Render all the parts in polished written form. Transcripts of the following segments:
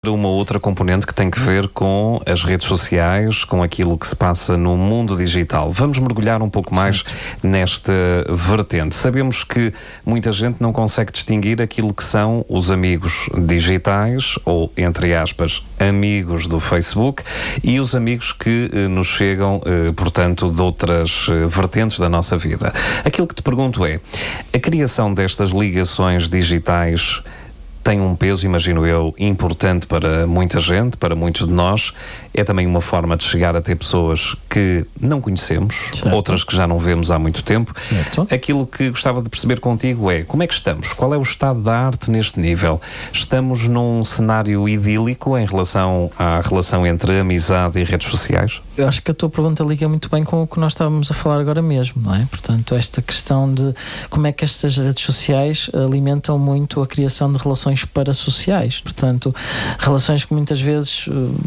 Uma outra componente que tem que ver com as redes sociais, com aquilo que se passa no mundo digital. Vamos mergulhar um pouco mais nesta vertente. Sabemos que muita gente não consegue distinguir aquilo que são os amigos digitais, ou, entre aspas, amigos do Facebook, e os amigos que nos chegam, portanto, de outras vertentes da nossa vida. Aquilo que te pergunto é, a criação destas ligações digitais tem um peso, imagino eu, importante para muita gente, para muitos de nós. É também uma forma de chegar a ter pessoas que não conhecemos, certo, outras que já não vemos há muito tempo. Certo. Aquilo que gostava de perceber contigo é, como é que estamos? Qual é o estado da arte neste nível? Estamos num cenário idílico em relação à relação entre amizade e redes sociais? Eu acho que a tua pergunta liga muito bem com o que nós estávamos a falar agora mesmo, não é? Portanto, esta questão de como é que estas redes sociais alimentam muito a criação de relações parasociais, portanto, relações que muitas vezes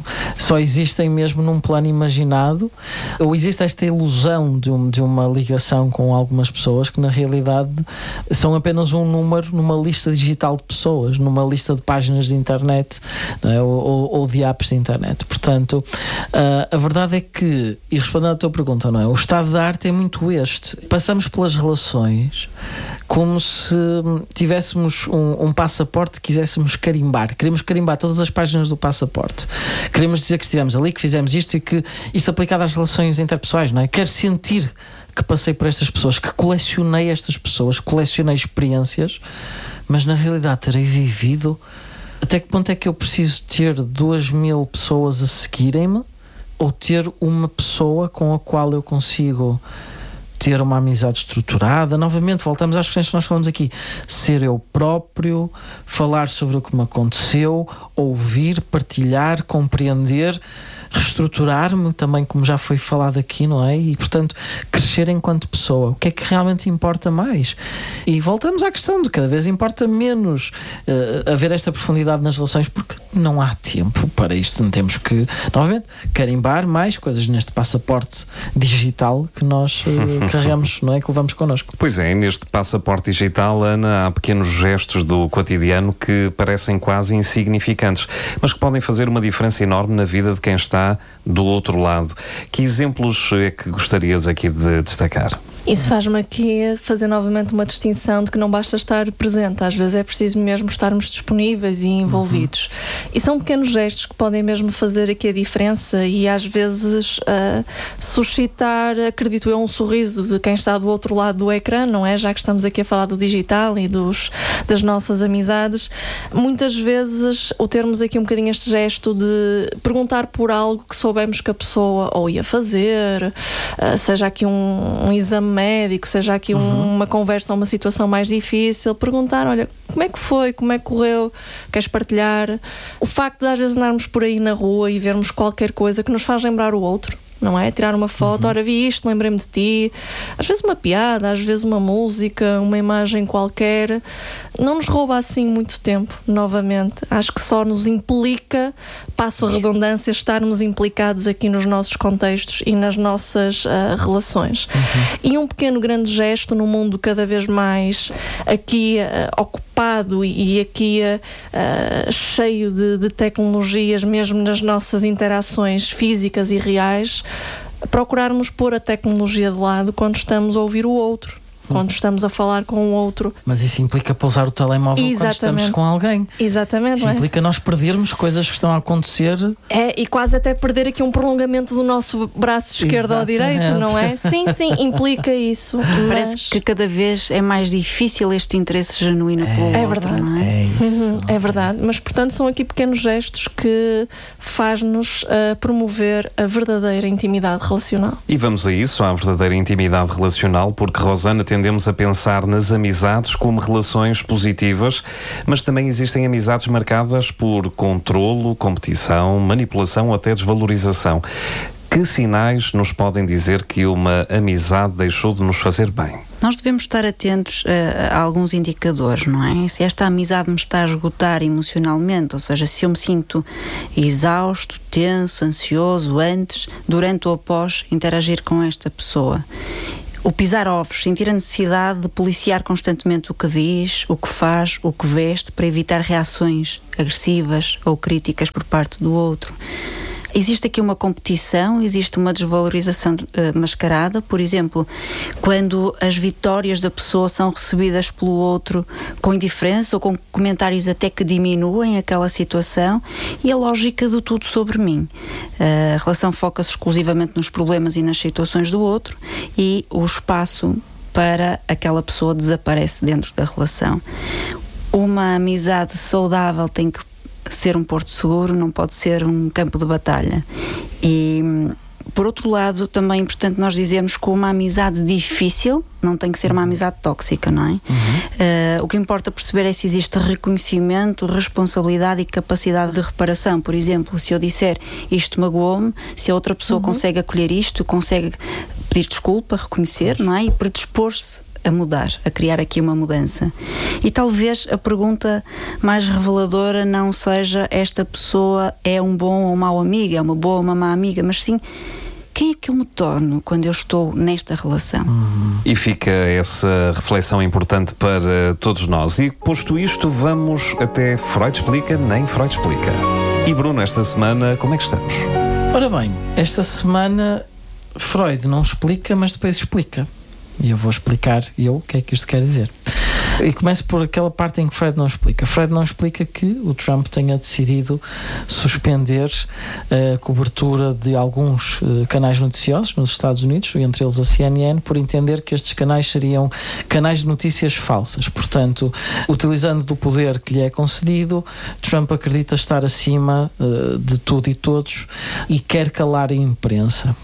só existem mesmo num plano imaginado, ou existe esta ilusão de uma ligação com algumas pessoas que na realidade são apenas um número numa lista digital de pessoas, numa lista de páginas de internet, não é? ou de apps de internet. Portanto, a verdade é que, e respondendo à tua pergunta, não é? O estado da arte é muito este. Passamos pelas relações como se tivéssemos um passaporte que quiséssemos carimbar. Queremos carimbar todas as páginas do passaporte. Queremos dizer que estivemos ali, que fizemos isto e que isto aplicado às relações interpessoais, não é? Quero sentir que passei por estas pessoas, que colecionei estas pessoas, colecionei experiências, mas na realidade terei vivido. Até que ponto é que eu preciso ter 2.000 pessoas a seguirem-me ou ter uma pessoa com a qual eu consigo ter uma amizade estruturada? Novamente, voltamos às questões que nós falamos aqui. Ser eu próprio, falar sobre o que me aconteceu, ouvir, partilhar, compreender, reestruturar-me também, como já foi falado aqui, não é? E, portanto, crescer enquanto pessoa. O que é que realmente importa mais? E voltamos à questão de cada vez importa menos haver esta profundidade nas relações, porque não há tempo para isto. Não temos que, novamente, carimbar mais coisas neste passaporte digital que nós carregamos, não é? Que levamos connosco. Pois é, neste passaporte digital, Ana, há pequenos gestos do cotidiano que parecem quase insignificantes, mas que podem fazer uma diferença enorme na vida de quem está do outro lado. Que exemplos é que gostarias aqui de destacar? Isso faz-me aqui fazer novamente uma distinção de que não basta estar presente, às vezes é preciso mesmo estarmos disponíveis e envolvidos. E são pequenos gestos que podem mesmo fazer aqui a diferença e às vezes suscitar, acredito eu, um sorriso de quem está do outro lado do ecrã, não é? Já que estamos aqui a falar do digital e das nossas amizades, muitas vezes o termos aqui um bocadinho este gesto de perguntar por algo que soubemos que a pessoa ou ia fazer, seja aqui um exame médico, seja aqui uma conversa, uma situação mais difícil, perguntar, olha, como é que foi, como é que correu, queres partilhar? O facto de às vezes andarmos por aí na rua e vermos qualquer coisa que nos faz lembrar o outro, não é? Tirar uma foto, ora vi isto, lembrei-me de ti, às vezes uma piada, às vezes uma música, uma imagem qualquer, não nos rouba assim muito tempo, novamente. Acho que só nos implica, passo a redundância, estarmos implicados aqui nos nossos contextos e nas nossas relações. E um pequeno grande gesto num mundo cada vez mais aqui ocupado e aqui cheio de tecnologias, mesmo nas nossas interações físicas e reais, procurarmos pôr a tecnologia de lado quando estamos a ouvir o outro, quando estamos a falar com o outro. Mas isso implica pousar o telemóvel quando estamos com alguém. Exatamente. Isso implica nós perdermos coisas que estão a acontecer. E quase até perder aqui um prolongamento do nosso braço esquerdo ou direito, não é? Sim, implica isso. Parece que cada vez é mais difícil este interesse genuíno pelo outro, verdade. não é? É isso. É verdade, mas portanto são aqui pequenos gestos que faz-nos promover a verdadeira intimidade relacional. E vamos a isso, à verdadeira intimidade relacional, porque, Rosana, tendemos a pensar nas amizades como relações positivas, mas também existem amizades marcadas por controlo, competição, manipulação ou até desvalorização. Que sinais nos podem dizer que uma amizade deixou de nos fazer bem? Nós devemos estar atentos a alguns indicadores, não é? Se esta amizade me está a esgotar emocionalmente, ou seja, se eu me sinto exausto, tenso, ansioso, antes, durante ou após interagir com esta pessoa. o pisar ovos, sentir a necessidade de policiar constantemente o que diz, o que faz, o que veste, para evitar reações agressivas ou críticas por parte do outro. Existe aqui uma competição, existe uma desvalorização mascarada. Por exemplo, quando as vitórias da pessoa são recebidas pelo outro com indiferença ou com comentários até que diminuem aquela situação, e a lógica do tudo sobre mim. A relação foca-se exclusivamente nos problemas e nas situações do outro, e o espaço para aquela pessoa desaparece dentro da relação. Uma amizade saudável tem que ser um porto seguro, não pode ser um campo de batalha. E, por outro lado, também é importante nós dizermos que uma amizade difícil não tem que ser uma amizade tóxica, não é? O que importa perceber é se existe reconhecimento, responsabilidade e capacidade de reparação. Por exemplo, se eu disser isto magoou-me, se a outra pessoa consegue acolher isto, consegue pedir desculpa, reconhecer, não é? E predispor-se a mudar, a criar aqui uma mudança. E talvez a pergunta mais reveladora não seja esta pessoa é um bom ou um mau amigo, é uma boa ou uma má amiga, mas sim, quem é que eu me torno quando eu estou nesta relação? E fica essa reflexão importante para todos nós. E posto isto, vamos até Freud Explica, nem Freud Explica. E Bruno, esta semana, como é que estamos? Ora bem, esta semana Freud não explica, mas depois explica. E eu vou explicar o que é que isto quer dizer. E começo por aquela parte em que Freud não explica. Freud não explica que o Trump tenha decidido suspender a cobertura de alguns canais noticiosos nos Estados Unidos, entre eles a CNN, por entender que estes canais seriam canais de notícias falsas. Portanto, utilizando do poder que lhe é concedido, Trump acredita estar acima de tudo e todos e quer calar a imprensa.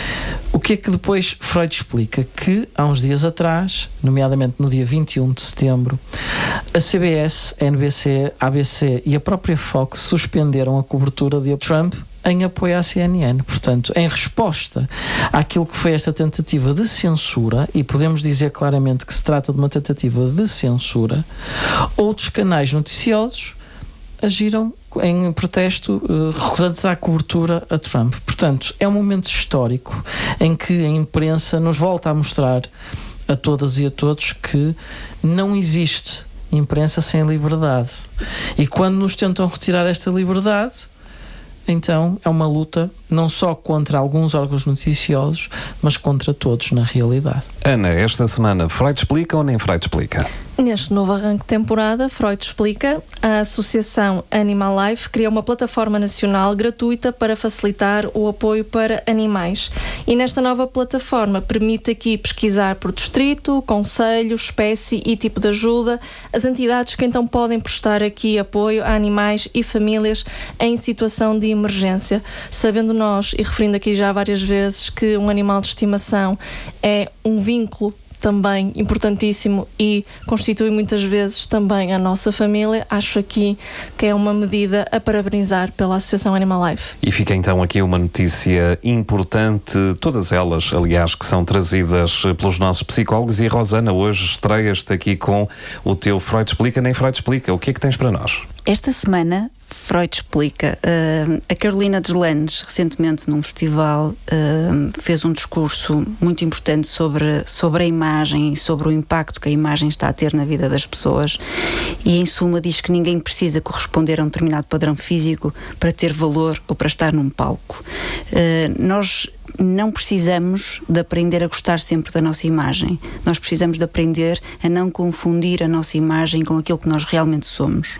O que é que depois Freud explica? Que há uns dias atrás, nomeadamente no dia 21 de setembro, a CBS, a NBC, a ABC e a própria Fox suspenderam a cobertura de Trump em apoio à CNN. Portanto, em resposta àquilo que foi esta tentativa de censura, e podemos dizer claramente que se trata de uma tentativa de censura, outros canais noticiosos agiram em protesto, recusando-se à cobertura a Trump. Portanto, é um momento histórico em que a imprensa nos volta a mostrar a todas e a todos que não existe imprensa sem liberdade. E quando nos tentam retirar esta liberdade, então é uma luta não só contra alguns órgãos noticiosos, mas contra todos na realidade. Ana, esta semana Freud Explica ou nem Freud Explica? Neste novo arranque de temporada, Freud Explica, a Associação Animal Life criou uma plataforma nacional gratuita para facilitar o apoio para animais. E nesta nova plataforma permite aqui pesquisar por distrito, concelho, espécie e tipo de ajuda, as entidades que então podem prestar aqui apoio a animais e famílias em situação de emergência. Sabendo nós, e referindo aqui já várias vezes, que um animal de estimação é um vínculo também importantíssimo e constitui muitas vezes também a nossa família, acho aqui que é uma medida a parabenizar pela Associação Animal Life. E fica então aqui uma notícia importante, todas elas, aliás, que são trazidas pelos nossos psicólogos. E Rosana, hoje estreias-te aqui com o teu Freud Explica, nem Freud Explica. O que é que tens para nós? Esta semana, Freud Explica. A Carolina Deslandes, recentemente num festival, fez um discurso muito importante sobre a imagem e sobre o impacto que a imagem está a ter na vida das pessoas, e em suma diz que ninguém precisa corresponder a um determinado padrão físico para ter valor ou para estar num palco. Nós não precisamos de aprender a gostar sempre da nossa imagem. Nós precisamos de aprender a não confundir a nossa imagem com aquilo que nós realmente somos.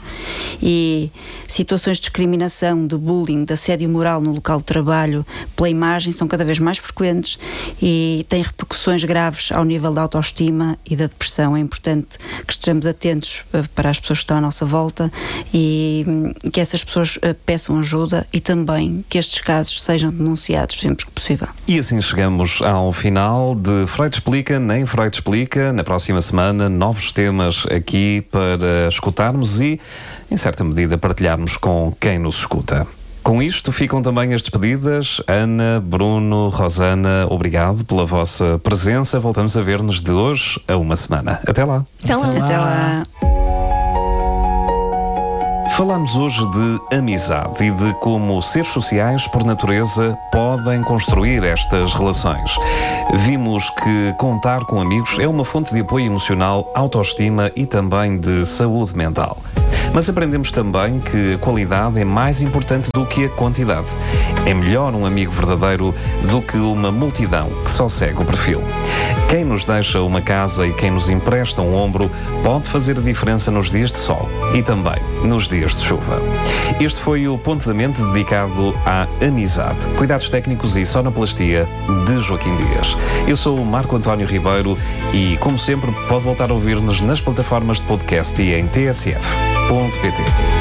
E situações de discriminação, de bullying, de assédio moral no local de trabalho pela imagem são cada vez mais frequentes e têm repercussões graves ao nível da autoestima e da depressão. É importante que estejamos atentos para as pessoas que estão à nossa volta e que essas pessoas peçam ajuda e também que estes casos sejam denunciados sempre que possível. E assim chegamos ao final de Freud Explica, nem Freud Explica. Na próxima semana, novos temas aqui para escutarmos e, em certa medida, partilharmos com quem nos escuta. Com isto ficam também as despedidas. Ana, Bruno, Rosana, obrigado pela vossa presença. Voltamos a ver-nos de hoje a uma semana. Até lá. Até lá. Até lá. Falamos hoje de amizade e de como seres sociais, por natureza, podem construir estas relações. Vimos que contar com amigos é uma fonte de apoio emocional, autoestima e também de saúde mental. Mas aprendemos também que a qualidade é mais importante do que a quantidade. É melhor um amigo verdadeiro do que uma multidão que só segue o perfil. Quem nos deixa uma casa e quem nos empresta um ombro pode fazer a diferença nos dias de sol e também nos dias de chuva. Este foi o Ponto da Mente dedicado à amizade, cuidados técnicos e sonoplastia de Joaquim Dias. Eu sou o Marco António Ribeiro e, como sempre, pode voltar a ouvir-nos nas plataformas de podcast e em tsf.pt.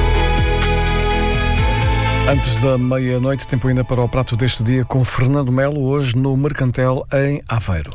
Antes da meia-noite, tempo ainda para o prato deste dia com Fernando Melo, hoje no Mercantel, em Aveiro.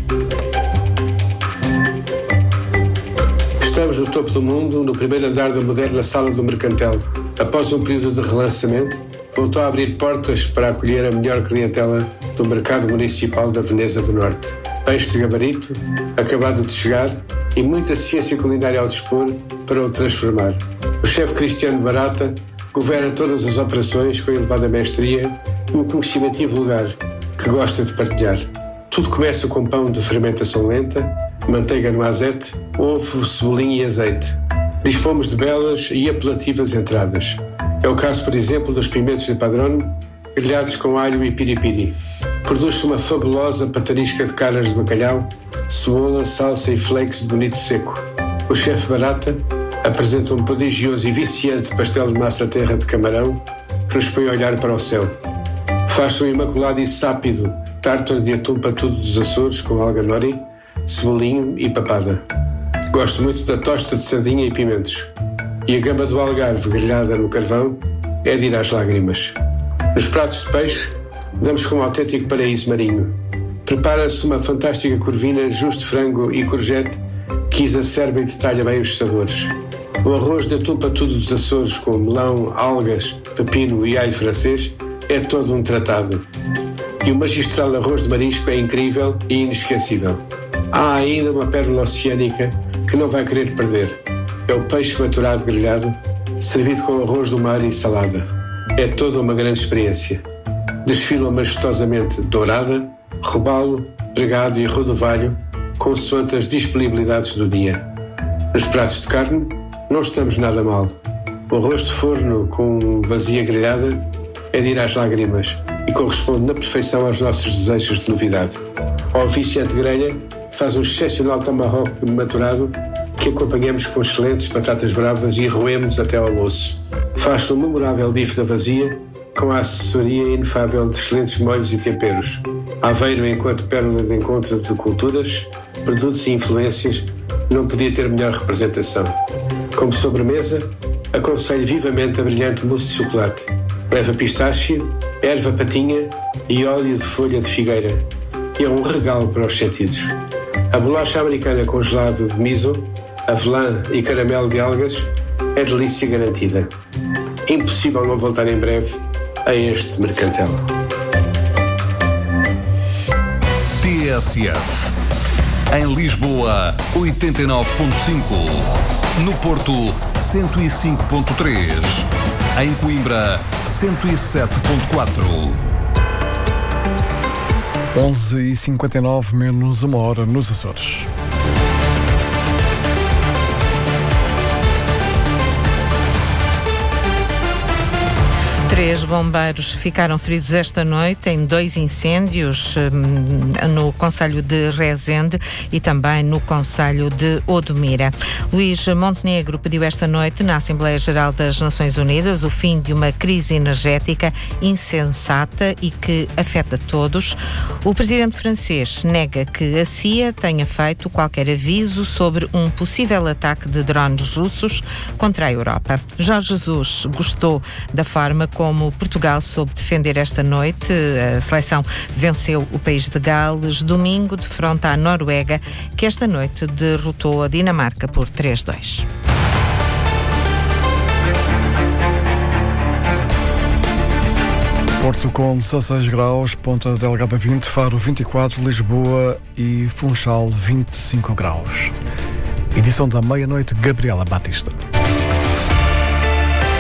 Estamos no topo do mundo, no primeiro andar da moderna sala do Mercantel. Após um período de relançamento, voltou a abrir portas para acolher a melhor clientela do mercado municipal da Veneza do Norte. Peixe de gabarito, acabado de chegar, e muita ciência culinária ao dispor para o transformar. O chefe Cristiano Barata governa todas as operações com elevada mestria e um conhecimento invulgar que gosta de partilhar. Tudo começa com pão de fermentação lenta, manteiga no azete, ovo, cebolinha e azeite. Dispomos de belas e apelativas entradas. É o caso, por exemplo, dos pimentos de padrão, grelhados com alho e piripiri. Produz-se uma fabulosa patanisca de caras de bacalhau, cebola, salsa e flakes de bonito seco. O chefe Barata apresenta um prodigioso e viciante pastel de massa terra de camarão que nos põe a olhar para o céu. Faz-se um imaculado e sápido tártaro de atum patudo dos Açores com alga nori, cebolinho e papada. Gosto muito da tosta de sardinha e pimentos. E a gamba do Algarve grelhada no carvão é de ir às lágrimas. Nos pratos de peixe, damos com um autêntico paraíso marinho. Prepara-se uma fantástica corvina, jus de frango e courgette que exacerba e detalha bem os sabores. O arroz de atum patudo dos Açores com melão, algas, pepino e alho francês é todo um tratado. E o magistral arroz de marisco é incrível e inesquecível. Há ainda uma pérola oceânica que não vai querer perder. É o peixe maturado grelhado, servido com arroz do mar e salada. É toda uma grande experiência. Desfilam majestosamente dourada, robalo, pregado e rodovalho, consoante as disponibilidades do dia. Nos pratos de carne, não estamos nada mal. O arroz de forno com vazia grelhada é de ir às lágrimas e corresponde na perfeição aos nossos desejos de novidade. O oficiante grelha faz um excepcional tomahawk maturado que acompanhamos com excelentes batatas bravas e roemos até ao osso. Faz-se um memorável bife da vazia com a assessoria inefável de excelentes molhos e temperos. Aveiro, enquanto pérola de encontro de culturas, produtos e influências, não podia ter melhor representação. Como sobremesa, aconselho vivamente a brilhante mousse de chocolate. Leva pistácio, erva patinha e óleo de folha de figueira. E é um regalo para os sentidos. A bolacha americana com gelado de miso, avelã e caramelo de algas é delícia garantida. Impossível não voltar em breve a este Mercantel. TSF. Em Lisboa, 89.5. No Porto, 105.3. Em Coimbra, 107.4. 11h59, menos uma hora nos Açores. Três bombeiros ficaram feridos esta noite em 2 incêndios no concelho de Rezende e também no concelho de Odmira. Luís Montenegro pediu esta noite na Assembleia Geral das Nações Unidas o fim de uma crise energética insensata e que afeta todos. O presidente francês nega que a CIA tenha feito qualquer aviso sobre um possível ataque de drones russos contra a Europa. Jorge Jesus gostou da forma como Portugal soube defender esta noite. A seleção venceu o país de Gales domingo de fronte à Noruega, que esta noite derrotou a Dinamarca por 3-2. Porto com 16 graus, Ponta Delgada 20, Faro 24, Lisboa e Funchal 25 graus. Edição da meia-noite, Gabriela Batista.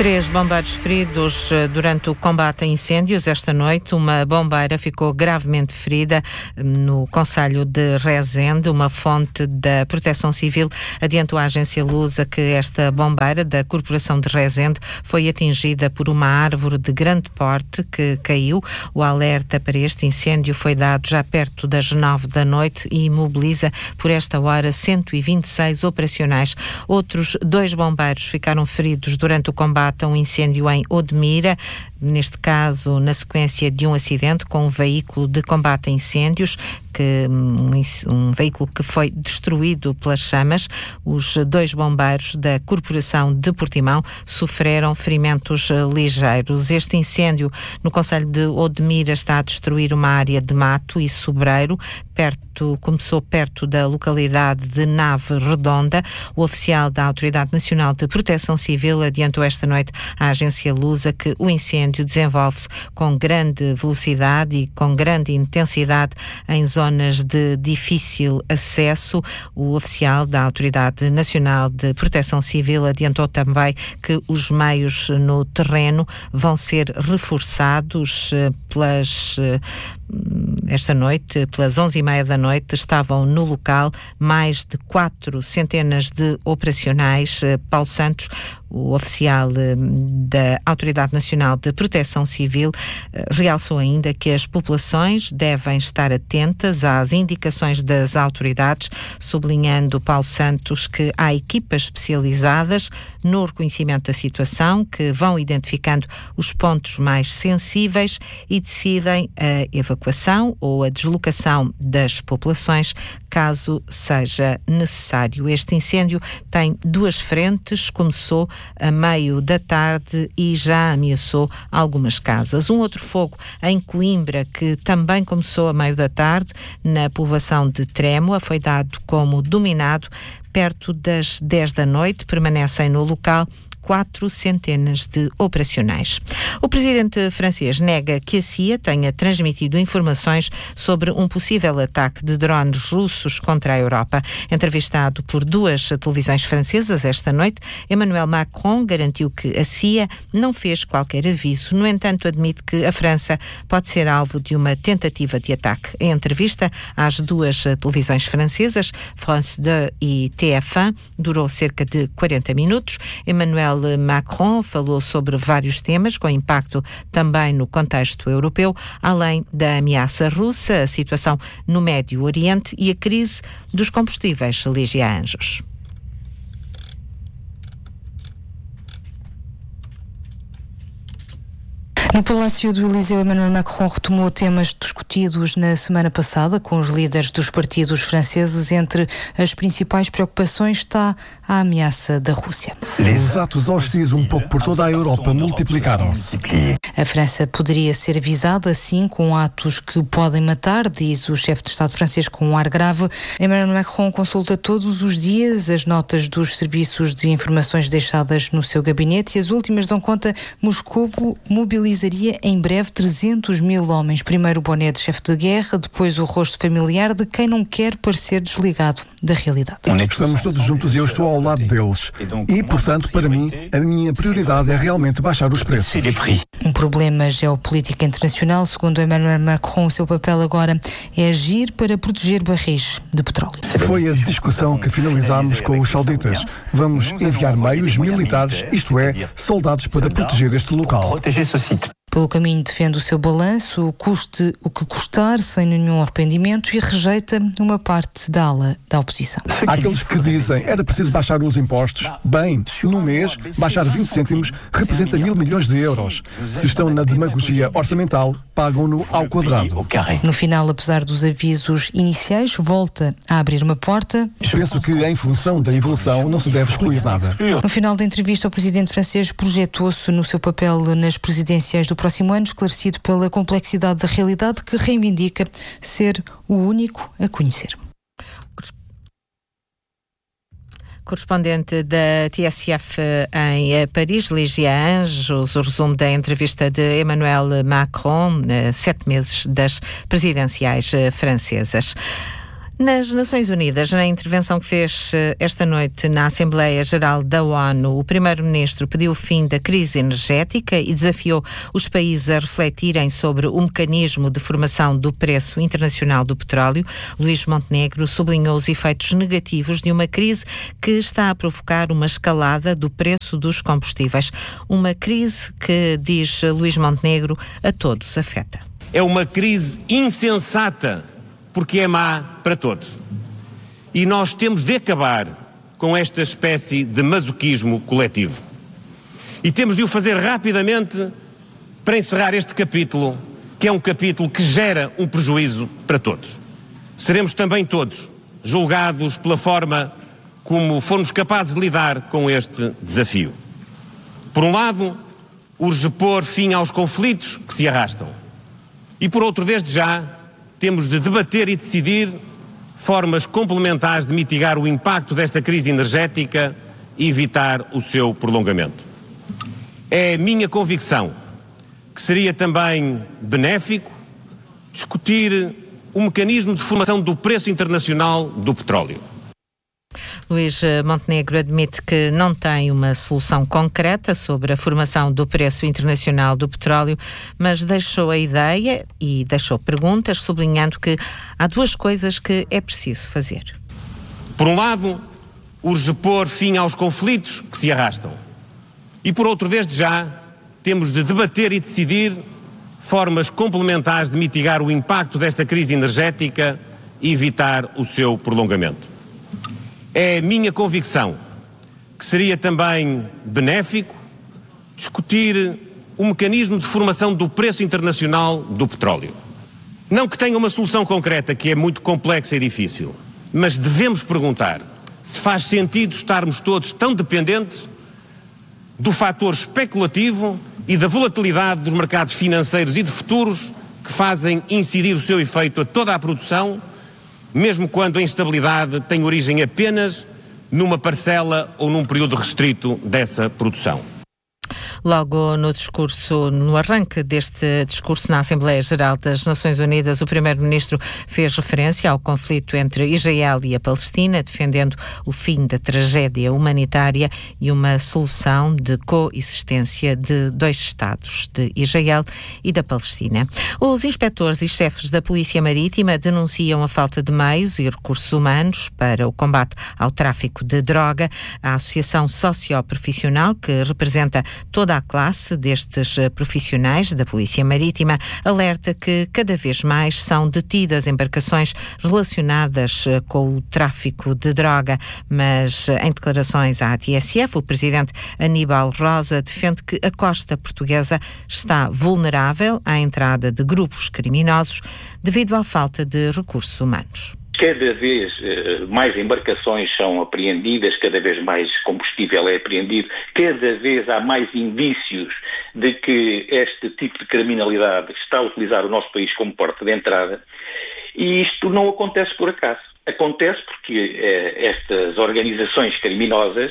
3 bombeiros feridos durante o combate a incêndios esta noite. Uma bombeira ficou gravemente ferida no concelho de Rezende. Uma fonte da Proteção Civil adiantou à agência Lusa que esta bombeira da Corporação de Rezende foi atingida por uma árvore de grande porte que caiu. O alerta para este incêndio foi dado já perto das 9 da noite e mobiliza por esta hora 126 operacionais. Outros 2 bombeiros ficaram feridos durante o combate a um incêndio em Odmira, neste caso na sequência de um acidente com um veículo de combate a incêndios, um veículo que foi destruído pelas chamas. Os 2 bombeiros da Corporação de Portimão sofreram ferimentos ligeiros. Este incêndio no concelho de Odmira está a destruir uma área de mato e sobreiro, começou perto da localidade de Nave Redonda. O oficial da Autoridade Nacional de Proteção Civil adiantou esta noite à agência Lusa que o incêndio desenvolve-se com grande velocidade e com grande intensidade em zonas de difícil acesso. O oficial da Autoridade Nacional de Proteção Civil adiantou também que os meios no terreno vão ser reforçados esta noite, pelas 11h30 da noite, estavam no local mais de 4 centenas de operacionais. Paulo Santos, o oficial da Autoridade Nacional de Proteção Civil, realçou ainda que as populações devem estar atentas às indicações das autoridades, sublinhando Paulo Santos que há equipas especializadas no reconhecimento da situação que vão identificando os pontos mais sensíveis e decidem a evacuação ou a deslocação das populações caso seja necessário. Este incêndio tem 2 frentes, começou a meio da tarde e já ameaçou algumas casas. Um outro fogo em Coimbra, que também começou a meio da tarde, na povoação de Trémoa, foi dado como dominado. Perto das 10 da noite, permanecem no local 4 centenas de operacionais. O presidente francês nega que a CIA tenha transmitido informações sobre um possível ataque de drones russos contra a Europa. Entrevistado por 2 televisões francesas esta noite, Emmanuel Macron garantiu que a CIA não fez qualquer aviso. No entanto, admite que a França pode ser alvo de uma tentativa de ataque. Em entrevista às 2 televisões francesas, France 2 e TF1, durou cerca de 40 minutos. Emmanuel Macron falou sobre vários temas com impacto também no contexto europeu, além da ameaça russa, a situação no Médio Oriente e a crise dos combustíveis. Lígia Anjos. No Palácio do Eliseu, Emmanuel Macron retomou temas discutidos na semana passada com os líderes dos partidos franceses. Entre as principais preocupações está a ameaça da Rússia. Os atos hostis um pouco por toda a Europa multiplicaram-se. A França poderia ser avisada, assim, com atos que podem matar, diz o chefe de Estado francês com um ar grave. Emmanuel Macron consulta todos os dias as notas dos serviços de informações deixadas no seu gabinete e as últimas dão conta Moscovo mobilizaria em breve 300 mil homens. Primeiro o boné de chefe de guerra, depois o rosto familiar de quem não quer parecer desligado da realidade. Estamos todos juntos e eu estou ao lado deles. E, portanto, para mim, a minha prioridade é realmente baixar os preços. Um problema geopolítico internacional, segundo Emmanuel Macron, o seu papel agora é agir para proteger barris de petróleo. Foi a discussão que finalizámos com os sauditas. Vamos enviar meios militares, isto é, soldados para proteger este local. Pelo caminho defende o seu balanço, custe o que custar, sem nenhum arrependimento, e rejeita uma parte da ala da oposição. Há aqueles que dizem era preciso baixar os impostos. Bem, num mês, baixar 20 cêntimos representa 1.000 milhões de euros. Se estão na demagogia orçamental, pagam-no ao quadrado. No final, apesar dos avisos iniciais, volta a abrir uma porta. Penso que, em função da evolução, não se deve excluir nada. No final da entrevista, o presidente francês projetou-se no seu papel nas presidenciais do próximo ano, esclarecido pela complexidade da realidade que reivindica ser o único a conhecer. Correspondente da TSF em Paris, Lígia Anjos, o resumo da entrevista de Emmanuel Macron, 7 meses das presidenciais francesas. Nas Nações Unidas, na intervenção que fez esta noite na Assembleia Geral da ONU, o Primeiro-Ministro pediu o fim da crise energética e desafiou os países a refletirem sobre o mecanismo de formação do preço internacional do petróleo. Luís Montenegro sublinhou os efeitos negativos de uma crise que está a provocar uma escalada do preço dos combustíveis. Uma crise que, diz Luís Montenegro, a todos afeta. É uma crise insensata, porque é má para todos. E nós temos de acabar com esta espécie de masoquismo coletivo. E temos de o fazer rapidamente para encerrar este capítulo, que é um capítulo que gera um prejuízo para todos. Seremos também todos julgados pela forma como fomos capazes de lidar com este desafio. Por um lado, urge pôr fim aos conflitos que se arrastam. E por outro, desde já, temos de debater e decidir formas complementares de mitigar o impacto desta crise energética e evitar o seu prolongamento. É minha convicção que seria também benéfico discutir o mecanismo de formação do preço internacional do petróleo. Luís Montenegro admite que não tem uma solução concreta sobre a formação do preço internacional do petróleo, mas deixou a ideia e deixou perguntas, sublinhando que há duas coisas que é preciso fazer. Por um lado, urge pôr fim aos conflitos que se arrastam. E por outro, desde já, temos de debater e decidir formas complementares de mitigar o impacto desta crise energética e evitar o seu prolongamento. É minha convicção que seria também benéfico discutir o mecanismo de formação do preço internacional do petróleo. Não que tenha uma solução concreta, que é muito complexa e difícil, mas devemos perguntar se faz sentido estarmos todos tão dependentes do fator especulativo e da volatilidade dos mercados financeiros e de futuros que fazem incidir o seu efeito a toda a produção, mesmo quando a instabilidade tem origem apenas numa parcela ou num período restrito dessa produção. Logo no arranque deste discurso na Assembleia Geral das Nações Unidas, o Primeiro-Ministro fez referência ao conflito entre Israel e a Palestina, defendendo o fim da tragédia humanitária e uma solução de coexistência de dois Estados, de Israel e da Palestina. Os inspectores e chefes da Polícia Marítima denunciam a falta de meios e recursos humanos para o combate ao tráfico de droga. A Associação Socioprofissional, que representa toda a classe destes profissionais da Polícia Marítima, alerta que cada vez mais são detidas embarcações relacionadas com o tráfico de droga. Mas em declarações à TSF, o presidente Aníbal Rosa defende que a costa portuguesa está vulnerável à entrada de grupos criminosos devido à falta de recursos humanos. Cada vez mais embarcações são apreendidas, cada vez mais combustível é apreendido, cada vez há mais indícios de que este tipo de criminalidade está a utilizar o nosso país como porta de entrada, e isto não acontece por acaso. Acontece porque estas organizações criminosas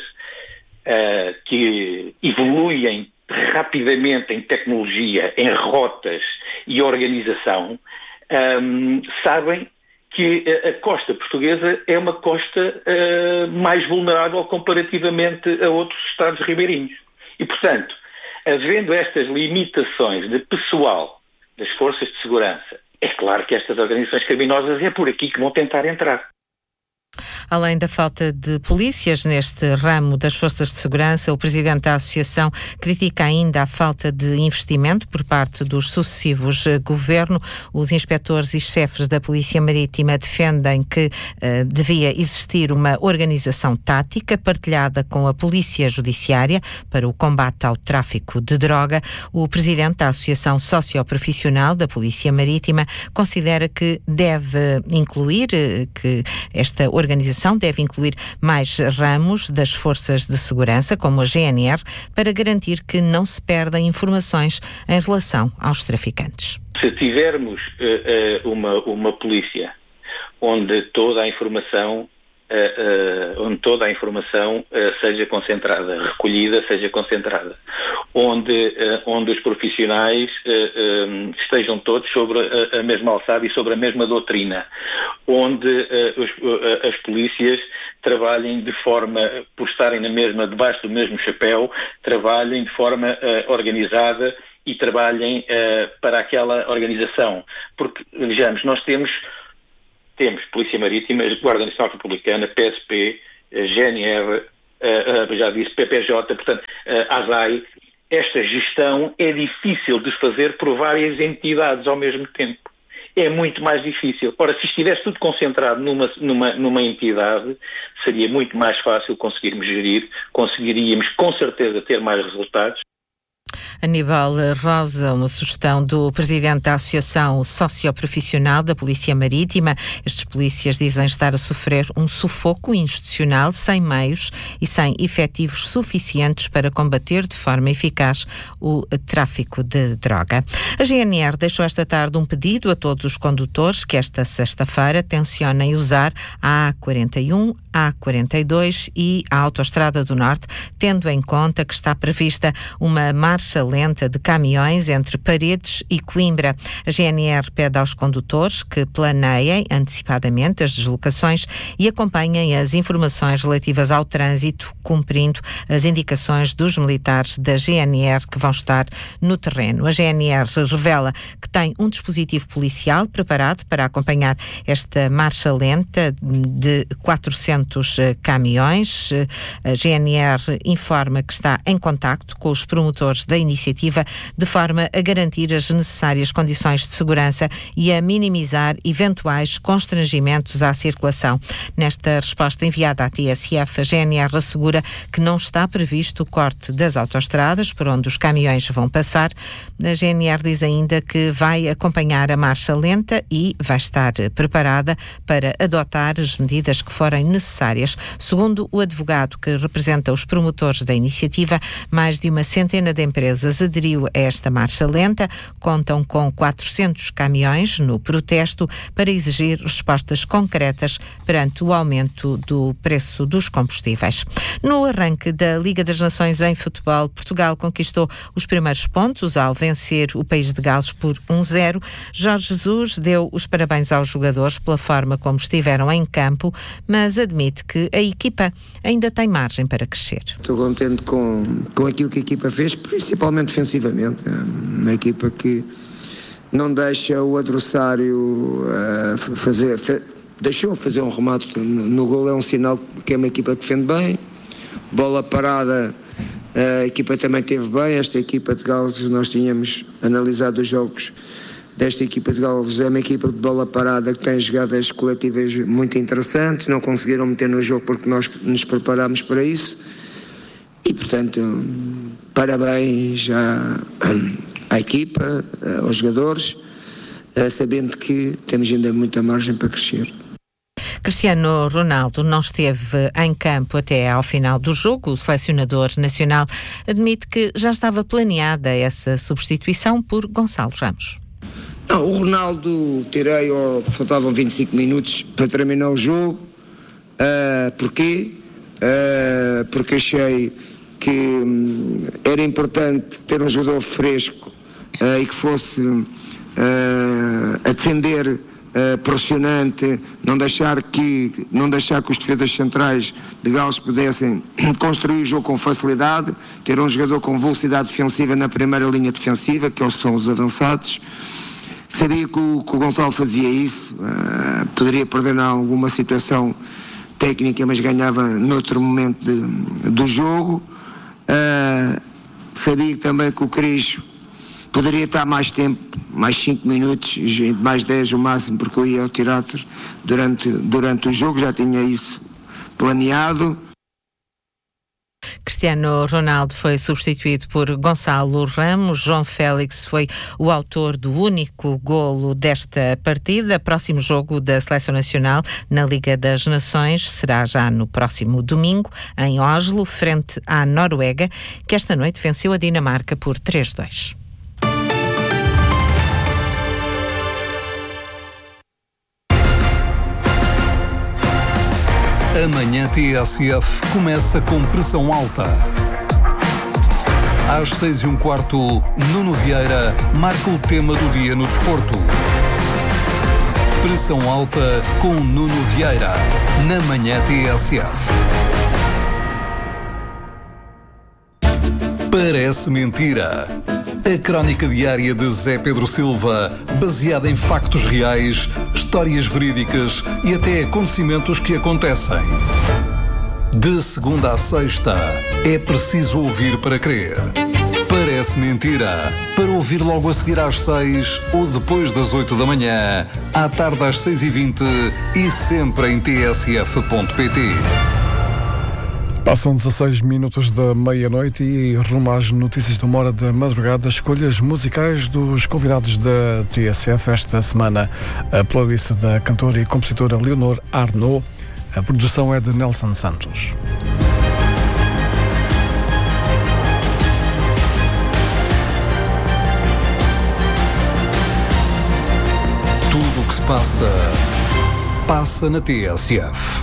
que evoluem rapidamente em tecnologia, em rotas e organização, sabem que a costa portuguesa é uma costa mais vulnerável comparativamente a outros estados ribeirinhos. E, portanto, havendo estas limitações de pessoal das forças de segurança, é claro que estas organizações criminosas é por aqui que vão tentar entrar. Além da falta de polícias neste ramo das forças de segurança, o presidente da Associação critica ainda a falta de investimento por parte dos sucessivos governos. Os inspectores e chefes da Polícia Marítima defendem que devia existir uma organização tática partilhada com a Polícia Judiciária para o combate ao tráfico de droga. O presidente da Associação Socioprofissional da Polícia Marítima considera que esta organização deve incluir mais ramos das forças de segurança, como a GNR, para garantir que não se perdem informações em relação aos traficantes. Se tivermos uma polícia onde toda a informação onde toda a informação seja concentrada, recolhida, seja concentrada, onde os profissionais estejam todos sobre a mesma alçada e sobre a mesma doutrina, onde as polícias trabalhem de forma, por estarem debaixo do mesmo chapéu, trabalhem de forma organizada e trabalhem para aquela organização. Porque, vejamos, nós temos Polícia Marítima, Guarda Nacional Republicana, PSP, GNR, já disse, PPJ, portanto, ASAI. Esta gestão é difícil de fazer por várias entidades ao mesmo tempo. É muito mais difícil. Ora, se estivesse tudo concentrado numa entidade, seria muito mais fácil conseguirmos gerir, conseguiríamos com certeza ter mais resultados. Aníbal Rosa, uma sugestão do presidente da Associação Socioprofissional da Polícia Marítima. Estes polícias dizem estar a sofrer um sufoco institucional, sem meios e sem efetivos suficientes para combater de forma eficaz o tráfico de droga. A GNR deixou esta tarde um pedido a todos os condutores que esta sexta-feira tencionem usar a A41, a A42 e a Autoestrada do Norte, tendo em conta que está prevista uma marcha lenta de caminhões entre Paredes e Coimbra. A GNR pede aos condutores que planeiem antecipadamente as deslocações e acompanhem as informações relativas ao trânsito, cumprindo as indicações dos militares da GNR que vão estar no terreno. A GNR revela que tem um dispositivo policial preparado para acompanhar esta marcha lenta de 400 caminhões. A GNR informa que está em contacto com os promotores da iniciativa de forma a garantir as necessárias condições de segurança e a minimizar eventuais constrangimentos à circulação. Nesta resposta enviada à TSF, a GNR assegura que não está previsto o corte das autoestradas por onde os caminhões vão passar. A GNR diz ainda que vai acompanhar a marcha lenta e vai estar preparada para adotar as medidas que forem necessárias. Segundo o advogado que representa os promotores da iniciativa, mais de uma centena de empresas aderiu a esta marcha lenta, contam com 400 caminhões no protesto para exigir respostas concretas perante o aumento do preço dos combustíveis. No arranque da Liga das Nações em futebol, Portugal conquistou os primeiros pontos ao vencer o País de Gales por 1-0. Jorge Jesus deu os parabéns aos jogadores pela forma como estiveram em campo, mas admite que a equipa ainda tem margem para crescer. Estou contente com aquilo que a equipa fez, principalmente defensivamente. É uma equipa que não deixa o adversário deixou fazer um remate no golo, é um sinal que é uma equipa que defende bem. Bola parada, a equipa também teve bem. Esta equipa de Gales, nós tínhamos analisado os jogos desta equipa de Gales, é uma equipa de bola parada que tem jogadas coletivas muito interessantes, não conseguiram meter no jogo porque nós nos preparámos para isso e, portanto, parabéns à equipa, aos jogadores, sabendo que temos ainda muita margem para crescer. Cristiano Ronaldo não esteve em campo até ao final do jogo. O selecionador nacional admite que já estava planeada essa substituição por Gonçalo Ramos. Não, o Ronaldo faltavam 25 minutos para terminar o jogo. Porquê? Porque achei que era importante ter um jogador fresco e que fosse a defender pressionante, não deixar que os defesas centrais de Gales pudessem construir o jogo com facilidade, ter um jogador com velocidade defensiva na primeira linha defensiva, que são os avançados. Sabia que o Gonçalo fazia isso, poderia perder em alguma situação técnica, mas ganhava noutro momento do jogo. Sabia também que o Cris poderia estar mais tempo, mais 5 minutos, mais 10 o máximo, porque eu ia ao teatro durante o jogo, já tinha isso planeado. Cristiano Ronaldo foi substituído por Gonçalo Ramos. João Félix foi o autor do único golo desta partida. Próximo jogo da Seleção Nacional na Liga das Nações será já no próximo domingo, em Oslo, frente à Noruega, que esta noite venceu a Dinamarca por 3-2. Amanhã TSF começa com pressão alta. Às 6:15, Nuno Vieira marca o tema do dia no desporto. Pressão alta com Nuno Vieira, na Manhã TSF. Parece mentira. A crónica diária de Zé Pedro Silva, baseada em factos reais, histórias verídicas e até acontecimentos que acontecem. De segunda a sexta, é preciso ouvir para crer. Parece mentira. Para ouvir logo a seguir às 6 ou depois das 8 da manhã, à tarde às 6h20 e sempre em tsf.pt. Passam 16 minutos da meia-noite e rumo às notícias de 1 hora da madrugada, escolhas musicais dos convidados da TSF esta semana. A playlist da cantora e compositora Leonor Arnaud. A produção é de Nelson Santos. Tudo o que se passa, passa na TSF.